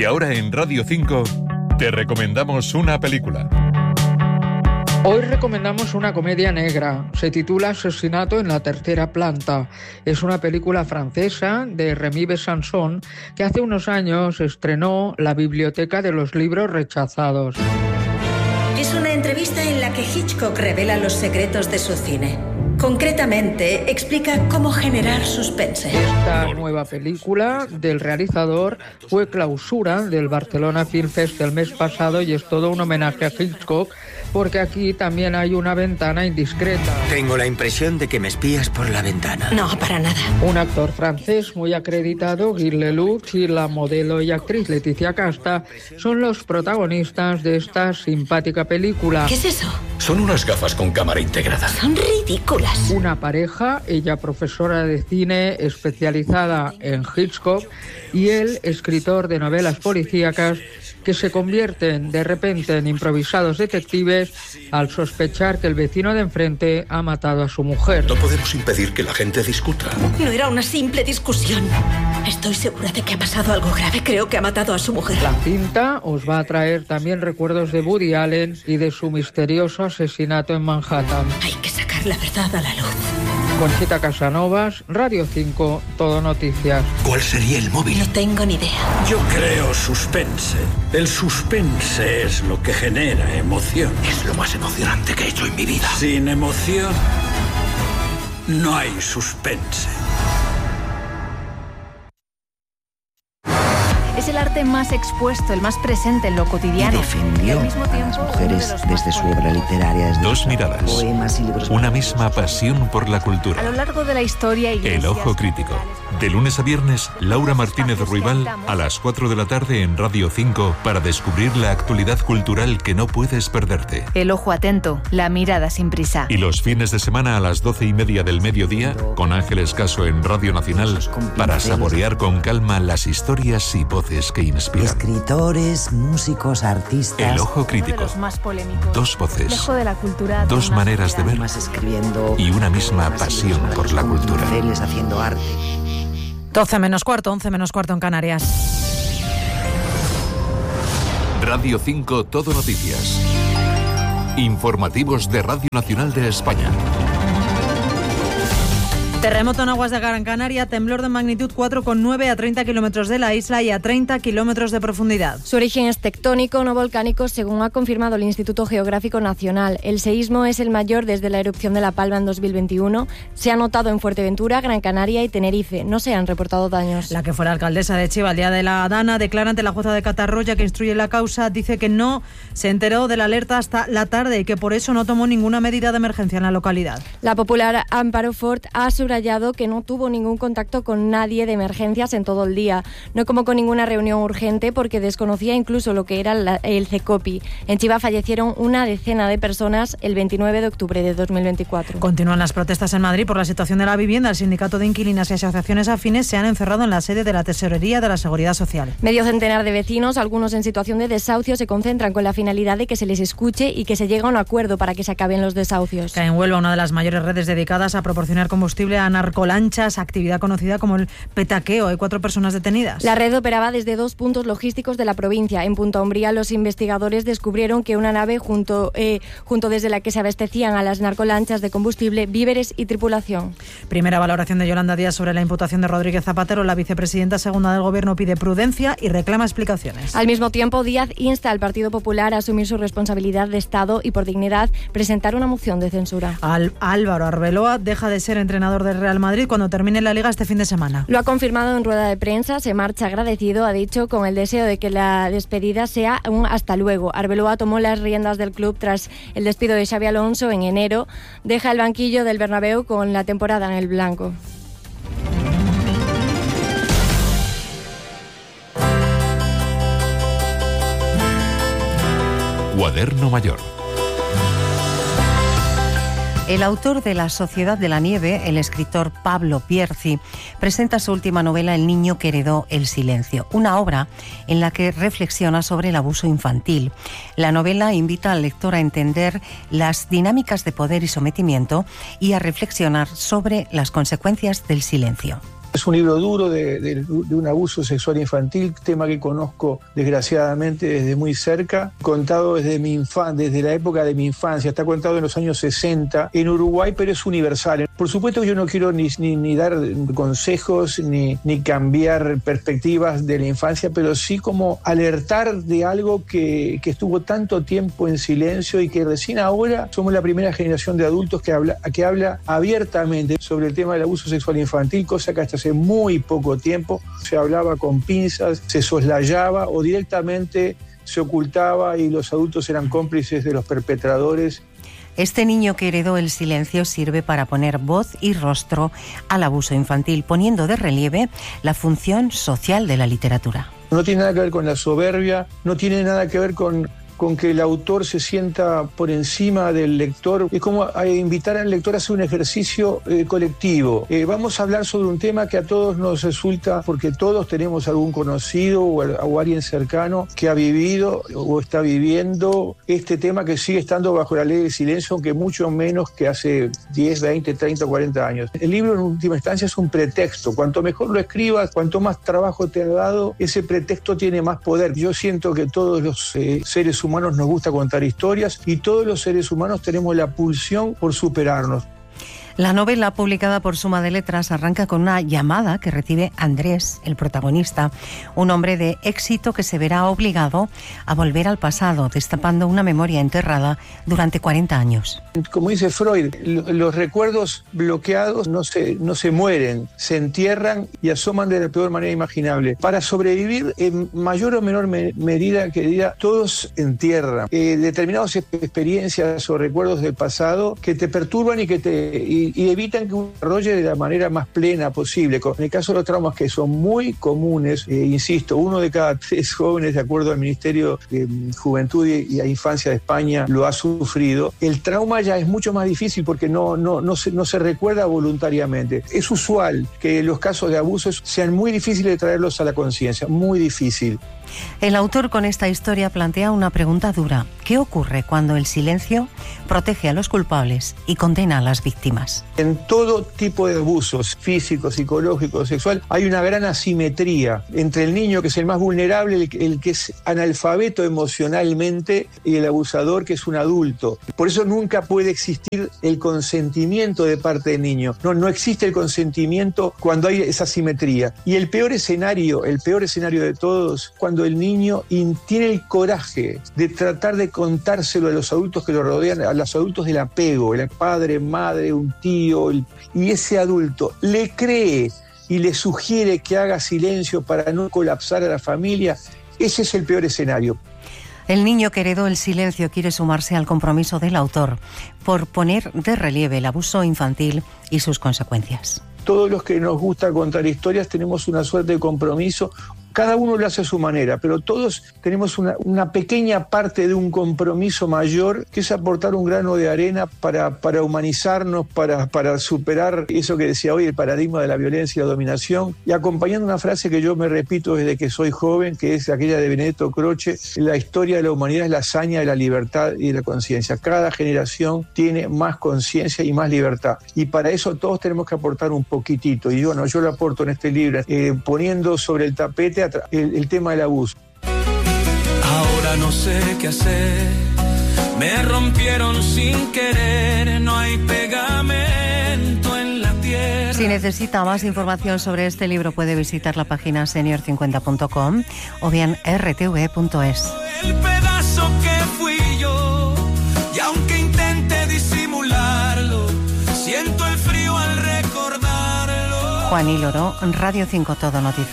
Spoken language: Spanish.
ahora en Radio 5 te recomendamos una película. Hoy recomendamos una comedia negra. Se titula Asesinato en la tercera planta. Es una película francesa de Rémy Besançon que hace unos años estrenó la Biblioteca de los Libros Rechazados. Es una entrevista en la que Hitchcock revela los secretos de su cine. Concretamente, explica cómo generar suspense. Esta nueva película del realizador fue clausura del Barcelona Film Fest el mes pasado y es todo un homenaje a Hitchcock, porque aquí también hay una ventana indiscreta. Tengo la impresión de que me espías por la ventana. No, para nada. Un actor francés muy acreditado, Guy Lelouch, y la modelo y actriz Leticia Casta son los protagonistas de esta simpática película. ¿Qué es eso? Son unas gafas con cámara integrada. Son ridículas. Una pareja, ella profesora de cine especializada en Hitchcock y él escritor de novelas policíacas, que se convierten de repente en improvisados detectives al sospechar que el vecino de enfrente ha matado a su mujer. No podemos impedir que la gente discuta. No era una simple discusión. Estoy segura de que ha pasado algo grave. Creo que ha matado a su mujer. La cinta os va a traer también recuerdos de Woody Allen y de su misterioso asesinato en Manhattan. Hay que sacar la verdad a la luz. Conchita Casanovas, Radio 5, Todo Noticias. ¿Cuál sería el móvil? No tengo ni idea. Yo creo suspense. El suspense es lo que genera emoción. Es lo más emocionante que he hecho en mi vida. Sin emoción, no hay suspense. Es el arte más expuesto, el más presente en lo cotidiano. Y defendió al mismo tiempo, a las mujeres desde su obra literaria. Dos miradas, poemas y libros. una misma pasión por la cultura. A lo largo de la historia, El Ojo Crítico. De lunes a viernes, Laura Martínez Ruibal a las 4 de la tarde en Radio 5 para descubrir la actualidad cultural que no puedes perderte. El ojo atento, la mirada sin prisa. Y los fines de semana a las 12:30 del mediodía, con Ángeles Caso en Radio Nacional, para saborear con calma las historias y voces que inspiran. Escritores, músicos, artistas. El Ojo Uno de Crítico. los más polémicos. Dos voces, Lejos de la cultura, dos una maneras de ver Más escribiendo. y una misma pasión por la cultura. Pinceles haciendo arte. 12 menos cuarto, 11 menos cuarto en Canarias. Radio 5 Todo Noticias. Informativos de Radio Nacional de España. Terremoto en aguas de Gran Canaria, temblor de magnitud 4,9 a 30 kilómetros de la isla y a 30 kilómetros de profundidad. Su origen es tectónico, no volcánico, según ha confirmado el Instituto Geográfico Nacional. El seísmo es el mayor desde la erupción de La Palma en 2021. Se ha notado en Fuerteventura, Gran Canaria y Tenerife. No se han reportado daños. La que fuera alcaldesa de Chiva el día de la Dana declara ante la jueza de Catarroya que instruye la causa, dice que no se enteró de la alerta hasta la tarde y que por eso no tomó ninguna medida de emergencia en la localidad. La popular Amparo Fort ha subrayado que no tuvo ningún contacto con nadie de emergencias en todo el día. No convocó ninguna reunión urgente porque desconocía incluso lo que era el CECOPI. En Chiva fallecieron una decena de personas el 29 de octubre de 2024. Continúan las protestas en Madrid por la situación de la vivienda. El sindicato de inquilinas y asociaciones afines se han encerrado en la sede de la Tesorería de la Seguridad Social. Medio centenar de vecinos, algunos en situación de desahucio, se concentran con la finalidad de que se les escuche y que se llegue a un acuerdo para que se acaben los desahucios. Cae en Huelva una de las mayores redes dedicadas a proporcionar combustible a narcolanchas, actividad conocida como el petaqueo. Hay 4 personas detenidas. La red operaba desde 2 puntos logísticos de la provincia. En Punta Umbría, los investigadores descubrieron que una nave junto desde la que se abastecían a las narcolanchas de combustible, víveres y tripulación. Primera valoración de Yolanda Díaz sobre la imputación de Rodríguez Zapatero. La vicepresidenta segunda del Gobierno pide prudencia y reclama explicaciones. Al mismo tiempo, Díaz insta al Partido Popular a asumir su responsabilidad de Estado y, por dignidad, presentar una moción de censura. Álvaro Arbeloa deja de ser entrenador del Real Madrid cuando termine la Liga este fin de semana. Lo ha confirmado en rueda de prensa, se marcha agradecido, ha dicho, con el deseo de que la despedida sea un hasta luego. Arbeloa tomó las riendas del club tras el despido de Xabi Alonso en enero. Deja el banquillo del Bernabéu con la temporada en el blanco. Cuaderno Mayor. El autor de La Sociedad de la Nieve, el escritor Pablo Pierzi, presenta su última novela El niño que heredó el silencio, una obra en la que reflexiona sobre el abuso infantil. La novela invita al lector a entender las dinámicas de poder y sometimiento y a reflexionar sobre las consecuencias del silencio. Es un libro duro de un abuso sexual infantil, tema que conozco desgraciadamente desde muy cerca, contado desde la época de mi infancia, está contado en los años 60 en Uruguay, pero es universal. Por supuesto que yo no quiero ni dar consejos ni cambiar perspectivas de la infancia, pero sí como alertar de algo que estuvo tanto tiempo en silencio y que recién ahora somos la primera generación de adultos que habla abiertamente sobre el tema del abuso sexual infantil, cosa que hasta hace muy poco tiempo se hablaba con pinzas, se soslayaba o directamente se ocultaba y los adultos eran cómplices de los perpetradores. Este niño que heredó el silencio sirve para poner voz y rostro al abuso infantil, poniendo de relieve la función social de la literatura. No tiene nada que ver con la soberbia, no tiene nada que ver con que el autor se sienta por encima del lector. Es como invitar al lector a hacer un ejercicio colectivo. Vamos a hablar sobre un tema que a todos nos resulta, porque todos tenemos algún conocido o alguien cercano que ha vivido o está viviendo este tema que sigue estando bajo la ley del silencio, aunque mucho menos que hace 10, 20, 30, 40 años. El libro en última instancia es un pretexto. Cuanto mejor lo escribas, cuanto más trabajo te ha dado, ese pretexto tiene más poder. Yo siento que todos los seres humanos nos gusta contar historias y todos los seres humanos tenemos la pulsión por superarnos. La novela, publicada por Suma de Letras, arranca con una llamada que recibe Andrés, el protagonista, un hombre de éxito que se verá obligado a volver al pasado, destapando una memoria enterrada durante 40 años. Como dice Freud, los recuerdos bloqueados no se mueren, se entierran y asoman de la peor manera imaginable. Para sobrevivir, en mayor o menor medida, querida, todos entierran determinadas experiencias o recuerdos del pasado que te perturban y evitan que uno desarrolle de la manera más plena posible. En el caso de los traumas, que son muy comunes, insisto, 1 de cada 3 jóvenes, de acuerdo al Ministerio de Juventud y Infancia de España, lo ha sufrido. El trauma ya es mucho más difícil porque no se recuerda voluntariamente. Es usual que los casos de abusos sean muy difíciles de traerlos a la conciencia, muy difícil. El autor con esta historia plantea una pregunta dura. ¿Qué ocurre cuando el silencio protege a los culpables y condena a las víctimas? En todo tipo de abusos, físico, psicológico, sexual, hay una gran asimetría entre el niño, que es el más vulnerable, el que es analfabeto emocionalmente, y el abusador, que es un adulto. Por eso nunca puede existir el consentimiento de parte del niño. No existe el consentimiento cuando hay esa asimetría. Y el peor escenario de todos, cuando el niño tiene el coraje de tratar de contárselo a los adultos que lo rodean, a los adultos del apego, el padre, madre, un tío, y ese adulto le cree y le sugiere que haga silencio para no colapsar a la familia. Ese es el peor escenario. El niño que heredó el silencio quiere sumarse al compromiso del autor por poner de relieve el abuso infantil y sus consecuencias. Todos los que nos gusta contar historias tenemos una suerte de compromiso. Cada uno lo hace a su manera, pero todos tenemos una pequeña parte de un compromiso mayor, que es aportar un grano de arena para humanizarnos, para superar eso que decía hoy, el paradigma de la violencia y la dominación, y acompañando una frase que yo me repito desde que soy joven, que es aquella de Benedetto Croce: la historia de la humanidad es la hazaña de la libertad y de la conciencia. Cada generación tiene más conciencia y más libertad, y para eso todos tenemos que aportar un poquitito, y bueno, yo lo aporto en este libro, poniendo sobre el tapete el tema del abuso. Ahora no sé qué hacer, me rompieron sin querer, no hay pegamento en la tierra. Si necesita más información sobre este libro, puede visitar la página senior50.com o bien rtv.es. El pedazo que fui yo, y aunque intente disimularlo, siento el frío al recordarlo. Juan y Loro, Radio 5 Todo Noticias.